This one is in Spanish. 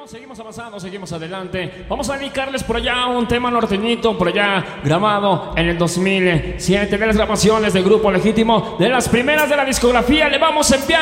seguimos avanzando, seguimos adelante. Vamos a dedicarles por allá un tema norteñito, por allá grabado en el 2007, de las grabaciones del Grupo Legítimo, de las primeras de la discografía. Le vamos a enviar